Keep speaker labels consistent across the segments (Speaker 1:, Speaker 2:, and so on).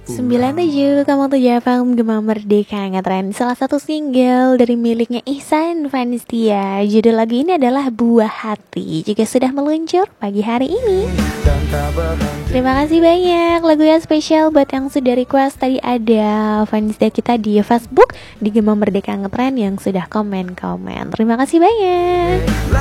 Speaker 1: 97,7 FM Gema Merdeka Ngetren, salah satu single dari miliknya Ihsan Vanistia. Judul lagu ini adalah Buah Hati, juga sudah meluncur pagi hari ini. Terima kasih banyak, lagu yang spesial buat yang sudah request. Tadi ada Vanistia kita di Facebook, di Gema Merdeka Ngetren yang sudah komen-komen. Terima kasih banyak.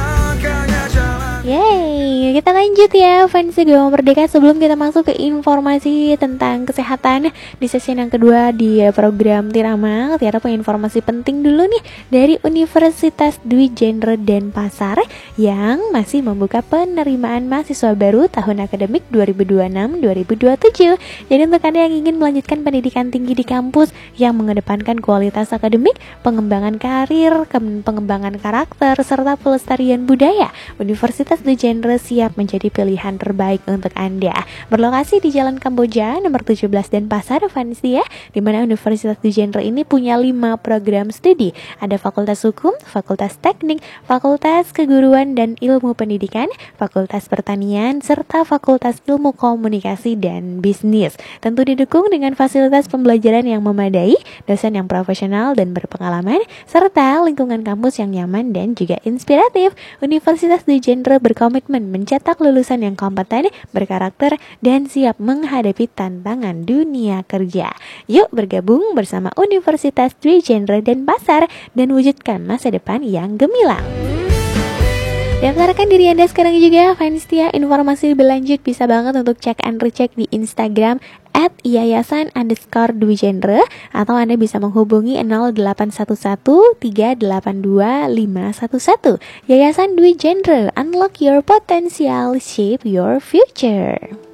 Speaker 1: Yeay, kita lanjut ya fans Gema Merdeka. Sebelum kita masuk ke informasi tentang kesehatan di sesi yang kedua di program Tirama, Tiara punya informasi penting dulu nih dari Universitas Dwi Genre Denpasar yang masih membuka penerimaan mahasiswa baru tahun akademik 2026-2027. Jadi untuk Anda yang ingin melanjutkan pendidikan tinggi di kampus yang mengedepankan kualitas akademik, pengembangan karir, pengembangan karakter, serta pelestarian budaya, Universitas Dwi Genre siap menjadi pilihan terbaik untuk Anda. Berlokasi di Jalan Kamboja nomor 17 Denpasar, Vanistia, di mana Universitas Dwi Genre ini punya 5 program studi. Ada Fakultas Hukum, Fakultas Teknik, Fakultas Keguruan dan Ilmu Pendidikan, Fakultas Pertanian, serta Fakultas Ilmu Komunikasi dan Bisnis. Tentu didukung dengan fasilitas pembelajaran yang memadai, dosen yang profesional dan berpengalaman, serta lingkungan kampus yang nyaman dan juga inspiratif. Universitas Dwi Genre berkomitmen mencetak lulusan yang kompeten, berkarakter, dan siap menghadapi tantangan dunia kerja. Yuk bergabung bersama Universitas Dwi Genre Denpasar dan wujudkan masa depan yang gemilang. Daftarkan diri Anda sekarang juga, Vanistia. Informasi lebih lanjut bisa banget untuk cek and recheck di Instagram @yayasan_Dwi Genre, atau Anda bisa menghubungi 0811 382 511. Yayasan Dwi Genre, unlock your potential, shape your future.